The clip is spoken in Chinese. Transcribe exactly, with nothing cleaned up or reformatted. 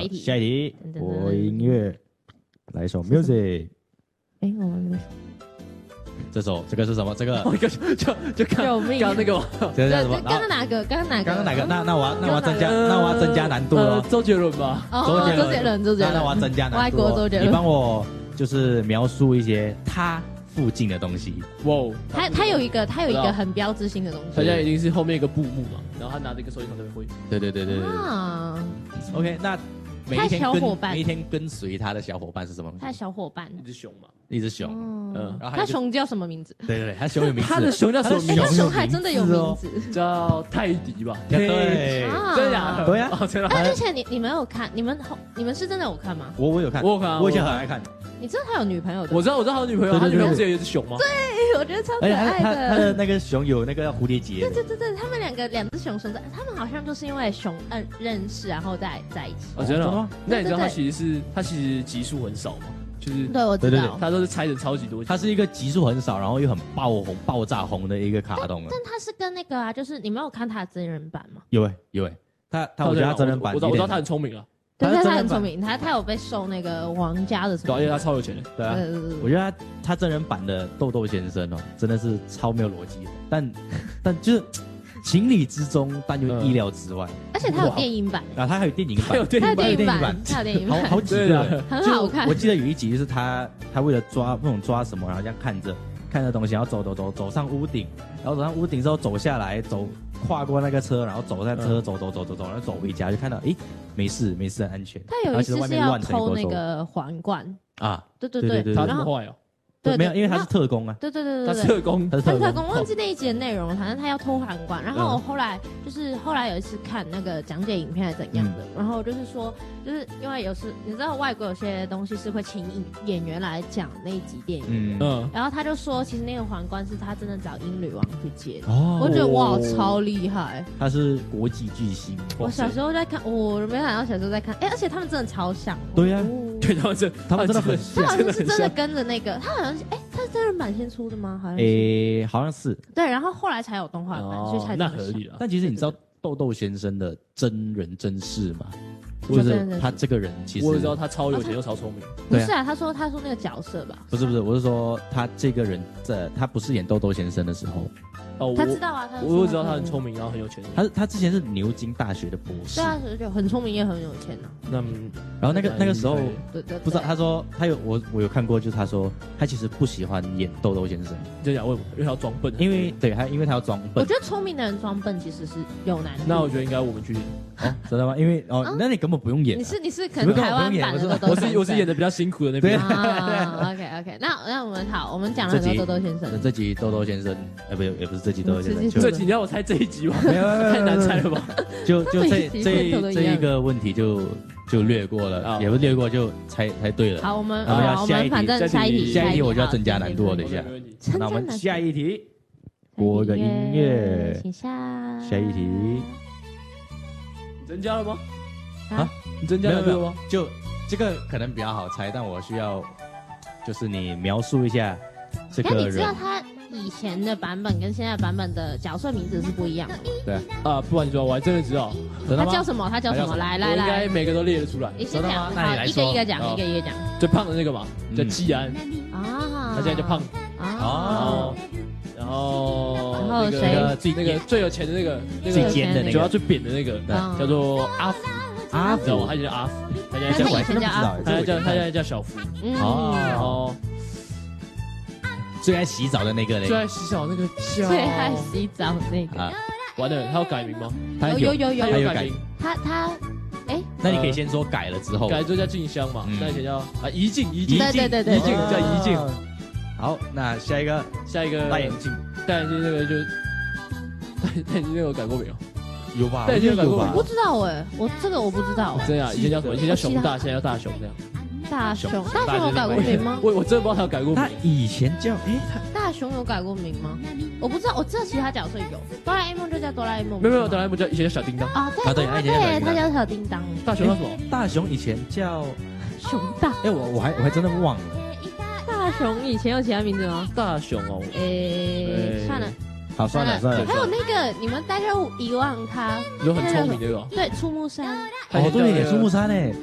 一题， 下一题，播音乐，来一首 music。 哎，我们这首这个是什么？这个一个就就就刚刚那个嘛， 这叫什么？ 刚刚哪个？刚刚哪个？ 刚刚哪个？那那我要那我要增加那我要增加难度了。 周杰伦吧？ 哦，周杰伦，周杰伦。 那我要增加难度。 外国周杰伦。 你帮我就是描述一些他附近的东西。 哇， 他他有一个他有一个很标志性的东西。 他现在一定是后面一个布幕嘛，然后他拿着一个手机筒在那边挥。 对对对对对。啊 ，OK， 那。每一天跟每一天跟随他的小伙伴是什么？ 他的小伙伴一只熊嘛， 一只熊。 嗯，然后他熊叫什么名字？ 对对对，他熊有名字。 他的熊叫什么名字？ 他熊还真的有名字， 叫泰迪吧？ 对， 真的假的？ 对呀。 哎，而且你你们有看？你们你们是真的有看吗？ 我我有看， 我有看， 我以前很爱看。 你知道他有女朋友的？ 我知道，我知道他有女朋友，他女朋友不是有一只熊吗？ 对，我觉得超可爱的。 他他的那个熊有那个蝴蝶结。 对对对对，他们两个两只熊熊在，他们好像就是因为熊嗯认识，然后再在一起。 哦，真的吗？那你知道他其实是他其实集数很少嘛？就是对，我知道， 他都是拆成超级多集。 它是一个集数很少，然后又很爆红、爆炸红的一个卡通。 但它是跟那个啊，就是你没有看他的真人版吗？ 有诶有诶，他他我觉得他真人版， 我知道我知道他很聪明啊。 对，他很聪明，他他有被受那个皇家的什么？ 而且他超有钱的。 对啊，我觉得他他真人版的豆豆先生哦，真的是超没有逻辑的，但但就是情理之中，但又意料之外。 而且他有电影版啊，他还有电影版， 他有电影版，他有电影版， 好好几个， 很好看。 我记得有一集就是他他为了抓那种抓什么，然后这样看着看着东西，然后走走走走上屋顶，然后走上屋顶之后走下来，走跨过那个车，然后走在车走走走走走，然后走回家，就看到诶没事没事很安全。 他有一次是要偷那个皇冠啊， 对对对对，他这么坏哦。 对，没有，因为他是特工啊。 对对对对对，他特工， 他是特工，忘记那一集的内容了。反正他要偷皇冠，然后我后来就是后来有一次看那个讲解影片还是怎样的，然后就是说，就是因为有时你知道外国有些东西是会请演员来讲那一集电影，嗯，然后他就说，其实那个皇冠是他真的找英女王去接的。哦，我觉得哇，超厉害。 他是国际巨星。 我小时候在看，我没想到小时候在看，哎，而且他们真的超像。 对呀， 对他们真， 他们真的很像， 他好像是真的跟着那个，他好像哎，他是真人版先出的吗？好像诶，好像是。 对，然后后来才有动画版，所以才那合理了。 但其实你知道豆豆先生的真人真事吗？就是他这个人其实我知道他超有钱又超聪明。 不是啊，他说他说那个角色吧。 不是不是，我是说他这个人在他不是演豆豆先生的时候。 哦，他知道啊，他我我知道他很聪明，然后很有钱。 他他之前是牛津大学的博士。 对啊，就很聪明也很有钱呢。 那然后那个那个时候， 对对， 不知道他说他有我我有看过，就是他说他其实不喜欢演豆豆先生。 就讲为什么？因为他要装笨。 因为对，他因为他要装笨。 我觉得聪明的人装笨其实是有难度。 那我觉得应该我们去演。 哦，知道吗？因为哦，那你根本不用演。 你是你是可能台湾版的豆豆。 我是我是演的比较辛苦的那边。 啊 ，OK OK， 那那我们好，我们讲了豆豆先生。 这集豆豆先生，呃，不也不是这集豆豆先生。 这集你要我猜这一集吗？ 没有， 太难猜了吧？ 就就这这这一个问题就就略过了，也不是略过，就猜猜对了。 好，我们我们要下一题， 下一题， 下一题我就要增加难度了，等一下。那我们下一题，播个音乐， 请下下一题。 增加了吗？啊，你增加了没有吗？ 就这个可能比较好猜，但我需要就是你描述一下这个人。 你知道他以前的版本跟现在版本的角色名字是不一样的。 对啊，不然你说我还真的知道。 他叫什么？他叫什么？来来来， 应该每个都列得出来。 你先讲，好，一个一个讲，一个一个讲。 最胖的那个嘛，叫季安啊，他现在叫胖啊。然后然后谁？ 那个最有钱的那个，那个最尖的那个， 主要最扁的那个，叫做阿福。 阿福， 他叫阿福，他现在叫我还真不知道， 他叫他现在叫小福。 哦，然后最爱洗澡的那个嘞， 最爱洗澡那个叫最爱洗澡那个。 完了，他要改名吗？ 他有有有有他改名。 他他哎， 那你可以先说改了之后， 改之后叫静香嘛，那以前叫啊怡静怡静， 对对对对， 怡静叫怡静。 好，那下一个下一个戴眼镜， 戴眼镜那个就戴戴眼镜那个有改过没有？ 有吧？ 戴眼镜改过我不知道哎，我这个我不知道。 真的，以前叫什么？以前叫熊大，现在叫大熊这样。 大熊，大熊有改过名吗？ 我我真的不知道他有改过名。 他以前叫哎， 大熊有改过名吗？我不知道，我知道其他角色有。哆啦 A 梦就叫哆啦 A 梦。 没有没有，哆啦 A 梦叫以前叫小叮当。 啊对对对，他叫小叮当。 大熊叫什么？ 大熊以前叫熊大。 哎，我我还我还真的忘了。 大熊以前有其他名字吗？ 大熊哦， 诶，算了， 好算了算了。 还有那个，你们大家遗忘他， 有很聪明那个， 对，出木山。 哦对，出木山诶，